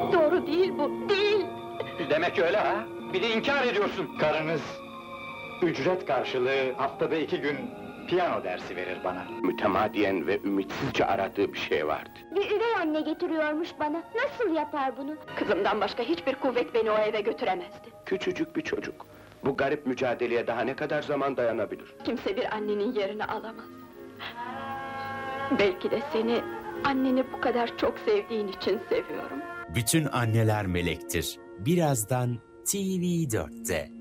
Doğru değil bu, değil! Demek öyle ha? Bir de inkar ediyorsun. Karınız ücret karşılığı haftada 2 gün piyano dersi verir bana. Mütemadiyen ve ümitsizce aradığı bir şey vardı. Bir üvey anne getiriyormuş bana. Nasıl yapar bunu? Kızımdan başka hiçbir kuvvet beni o eve götüremezdi. Küçücük bir çocuk. Bu garip mücadeleye daha ne kadar zaman dayanabilir? Kimse bir annenin yerini alamaz. Belki de seni, anneni bu kadar çok sevdiğin için seviyorum. Bütün anneler melektir. Birazdan TV4'te.